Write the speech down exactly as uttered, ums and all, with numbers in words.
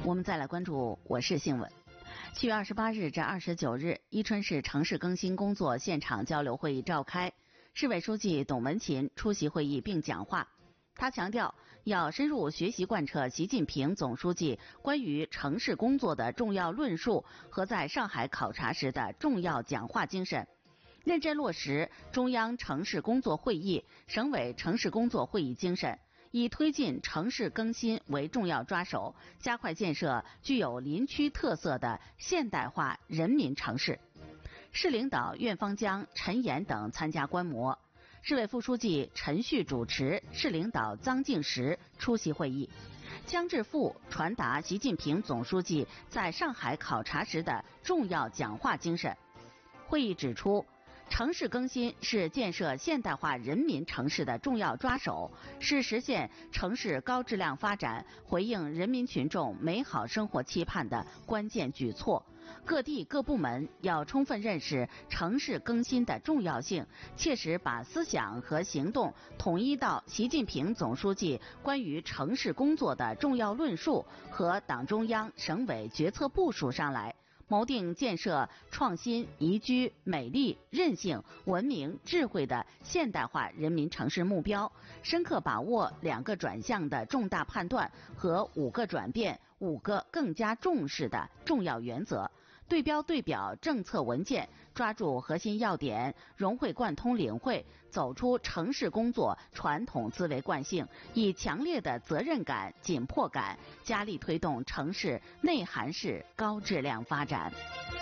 我们再来关注我市新闻。七月二十八日至二十九日，伊春市城市更新工作现场交流会议召开，市委书记董文琴出席会议并讲话。他强调，要深入学习贯彻习近平总书记关于城市工作的重要论述和在上海考察时的重要讲话精神，认真落实中央城市工作会议、省委城市工作会议精神，以推进城市更新为重要抓手，加快建设具有林区特色的现代化人民城市。市领导苑方江、陈岩等参加观摩，市委副书记陈旭主持，市领导臧敬实出席会议。江志富传达习近平总书记在上海考察时的重要讲话精神。会议指出，城市更新是建设现代化人民城市的重要抓手，是实现城市高质量发展、回应人民群众美好生活期盼的关键举措。各地各部门要充分认识城市更新的重要性，切实把思想和行动统一到习近平总书记关于城市工作的重要论述和党中央、省委决策部署上来，谋定建设创新、宜居、美丽、韧性、文明、智慧的现代化人民城市目标，深刻把握两个转向的重大判断和五个转变、五个更加重视的重要原则，对标对表政策文件，抓住核心要点，融会贯通领会，走出城市工作传统思维惯性，以强烈的责任感、紧迫感，加力推动城市内涵式高质量发展。